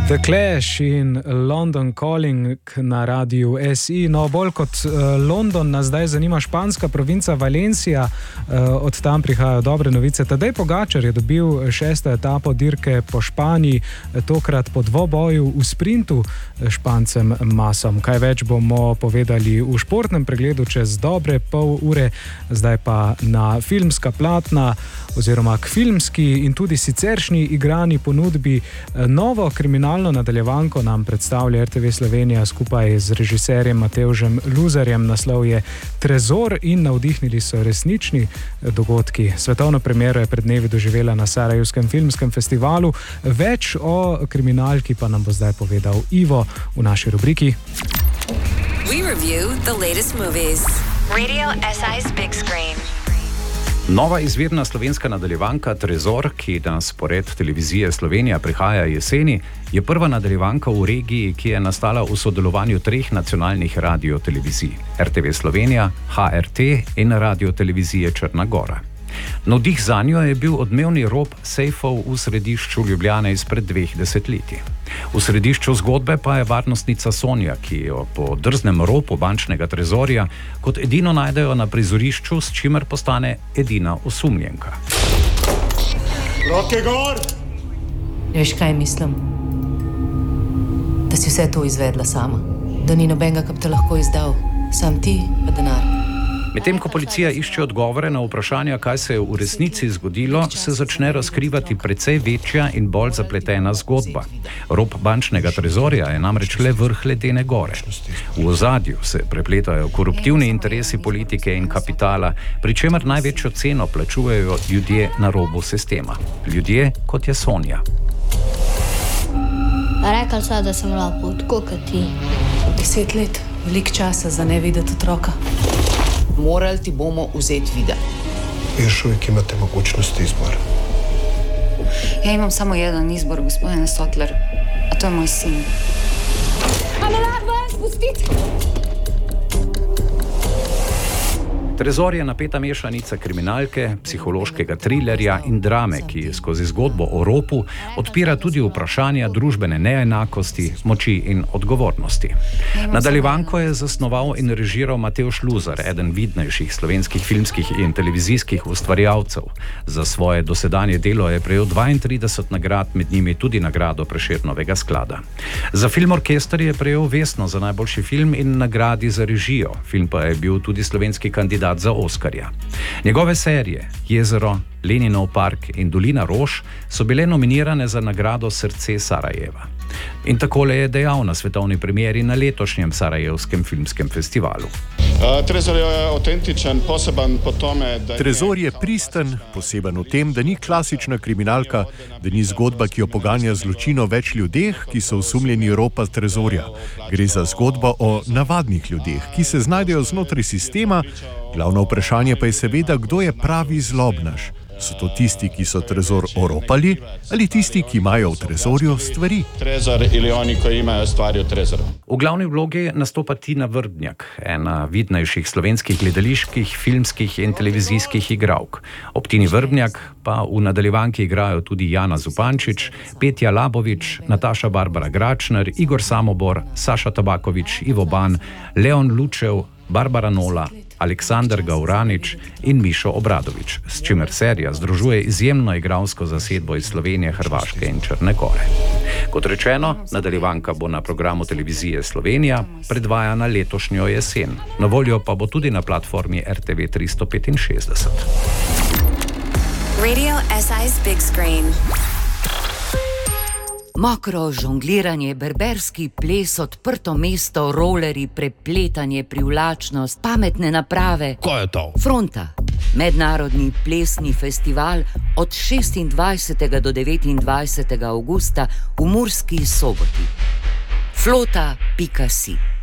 The Clash in London Calling na radiju SI. No, bolj kot London nas zdaj zanima španska provinca Valencia. Od tam prihajajo dobre novice. Tadej Pogačar je dobil 6. etapo dirke po Španiji, tokrat po dvoboju v sprintu Špancem Masom. Kaj več bomo povedali v športnem pregledu čez dobre pol ure. Zdaj pa na filmska platna oziroma k filmski in tudi siceršnji igrani ponudbi. Novo kriminalno nadaljevanko nam predstavlja RTV Slovenija skupaj z režiserjem Matevžem Luzarjem. Naslov je Trezor in navdihnili so resnični dogodki. Svetovno premiero je pred dnevi doživela na Sarajevskem filmskem festivalu. Več o kriminalki pa nam bo zdaj povedal Ivo v naši rubriki. We review the latest movies. Radio SI's Big Screen. Nova izvirna slovenska nadaljevanka Trezor, ki na spored televizije Slovenija prihaja jeseni, je prva nadaljevanka v regiji, ki je nastala v sodelovanju 3 nacionalnih radiotelevizij: RTV Slovenija, HRT in radiotelevizije Črna Gora. Navdih zanjo je bil odmevni rop sejfov v središču Ljubljane izpred 2 desetletij. V središču zgodbe pa je varnostnica Sonja, ki jo po drznem ropu bančnega trezorja kot edino najdejo na prizorišču, s čimer postane edina osumljenka. Roke gor! Veš, kaj mislim? Da si vse to izvedla sama. Da ni nobenega, ki bi te lahko izdal. Sam ti pa denar. Medtem ko policija išče odgovore na vprašanja, kaj se je v resnici zgodilo, se začne razkrivati precej večja in bolj zapletena zgodba. Rop bančnega trezorja je namreč le vrh ledene gore. V ozadju se prepletajo koruptivni interesi politike in kapitala, pri čemer največjo ceno plačujejo ljudje na robu sistema. Ljudje, kot je Sonja. Rekla so, da sem loput, koliko ti? 10 let, velik časa za ne videti otroka. Morali ti bomo vzeti vida. Još uvijek imate mogućnost izbora. Ja imam samo jedan izbor, gospodine Sotler, a to je moj sin. A me lahko vas spustiti? Trezor je napeta mešanica kriminalke, psihološkega trilerja in drame, ki skozi zgodbo o ropu odpira tudi vprašanja družbene neenakosti, moči in odgovornosti. Nadaljevanko je zasnoval in režiral Matevž Luzar, eden vidnejših slovenskih filmskih in televizijskih ustvarjalcev. Za svoje dosedanje delo je prejel 32 nagrad, med njimi tudi nagrado Prešernovega sklada. Za film Orkester je prejel Vesno za najboljši film in nagradi za režijo. Film pa je bil tudi slovenski kandidat za Oskarja. Njegove serije Jezero, Leninov park in Dolina rož so bile nominirane za nagrado Srce Sarajeva. In takole je dejal na svetovni premieri na letošnjem Sarajevskem filmskem festivalu. Trezor je avtentičen, poseben po tome, da... Trezor je pristen, poseben v tem, da ni klasična kriminalka, da ni zgodba, ki jo poganja zločino več ljudeh, ki so osumljeni ropa trezorja. Gre za zgodbo o navadnih ljudeh, ki se znajdejo znotraj sistema. Glavno vprašanje pa je seveda, kdo je pravi zlobnaš. So to tisti, ki so trezor oropali, ali tisti, ki imajo v trezorju stvari? Trezor ali oni, ki imajo stvari v trezoru. V glavni vlogi nastopa Tina Vrbnjak, ena vidnejših slovenskih gledaliških, filmskih in televizijskih igralk. Ob Tini Vrbnjak pa v nadaljevanki igrajo tudi Jana Zupančič, Petja Labovič, Nataša Barbara Gračner, Igor Samobor, Saša Tabakovič, Ivo Ban, Leon Lučev, Barbara Nola, Aleksandar Gauranič in Mišo Obradovič, s čimer serija združuje izjemno igralsko zasedbo iz Slovenije, Hrvaške in Črne Gore. Kot rečeno, nadaljevanka bo na programu televizije Slovenija, predvajana letošnjo jesen. Na voljo pa bo tudi na platformi RTV 365. Radio SI's Big Screen. Mokro žongliranje, berberski ples, odprto mesto, rolerji, prepletanje, privlačnost, pametne naprave. Kaj je to? Fronta. Mednarodni plesni festival od 26. do 29. avgusta v Murski Soboti. Flota.si